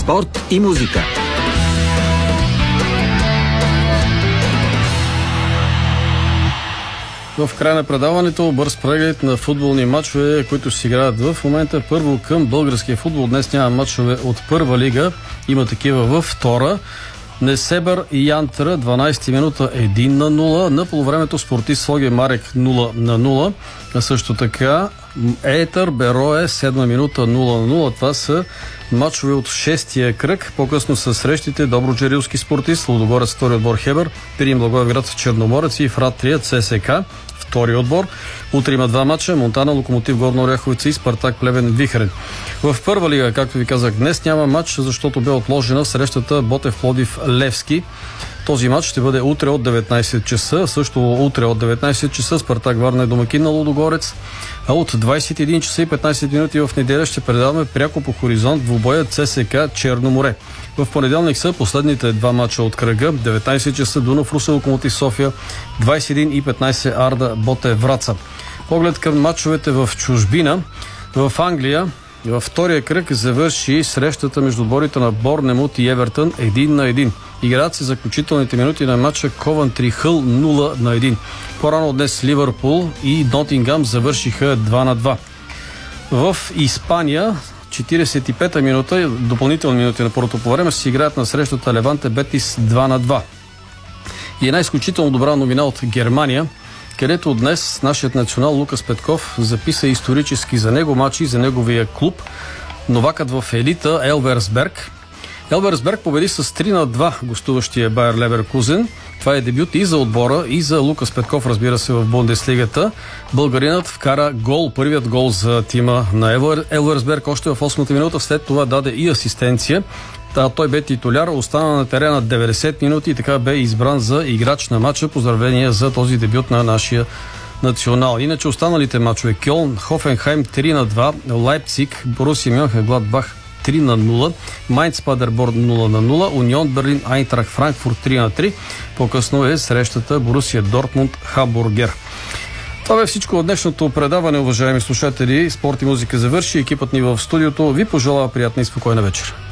спорт и музика. В края на предаването бърз преглед на футболни матчове, които се играят в момента. Първо към българския футбол. Днес няма матчове от първа лига. Има такива във втора. Несебър и Янтра, 12 минута 1-0. На полувремето Спортист Слоге Марек 0-0. А също така Етър Берое, 7 минута 0-0. Това са матчове от 6-тия кръг. По-късно са срещите Добруджерилски Спортист, Лудогорец втори отбор Хебър, Пирин Благоевград Черноморец и Фратрият ЦСК втори отбор. Утре има два матча: Монтана, Локомотив Горна Оряховица и Спартак Плевен Вихрен. В първа лига, както ви казах, днес няма матч, защото бе отложена срещата Ботев Пловдив Левски. Този матч ще бъде утре от 19 часа. Също утре от 19 часа Спартак Варна е домакин на Лудогорец. А от 21 часа и 15 минути в неделя ще предаваме пряко по хоризонт двубоя ЦСК Черно море. В понеделник са последните два матча от кръга. 19 часа Дунав Русе Локомотив София, 21 и 15 Арда Ботев Враца. Поглед към матчовете в чужбина. В Англия във втория кръг завърши срещата между отборите на Борнемут и Евертън 1-1. Играят се заключителните минути на матча Ковентри Хъл 0-1. По-рано днес Ливърпул и Нотингам завършиха 2-2. В Испания 45-та минута, допълнителни минути на първото по време, се играят на срещата Леванте Бетис 2-2. И една изключително добра новина от Германия, където днес нашият национал Лукас Петков записа исторически за него матчи и за неговия клуб. Новакът в елита Елверсберг. Елверсберг победи с 3-2 гостуващия Байер Леверкузен. Това е дебют и за отбора, и за Лукас Петков, разбира се, в Бундеслигата. Българинът вкара гол, първият гол за тима на Елверсберг още в 8-та минута. След това даде и асистенция. Той бе титуляр, остана на терена 90 минути и така бе избран за играч на матча. Поздравления за този дебют на нашия национал. Иначе останалите матчове: Кьолн, Хофенхайм 3-2, Лайпциг, Борусия Мьонхенгладбах 3-0, Майнц Падерборн 0-0, Унион Берлин Айнтрахт Франкфурт 3-3. По-късно е срещата Борусия Дортмунд Хамбургер. Това бе всичко от днешното предаване, уважаеми слушатели. Спорт и музика завърши. Екипът ни в студиото ви пожелава приятна и спокойна вечер.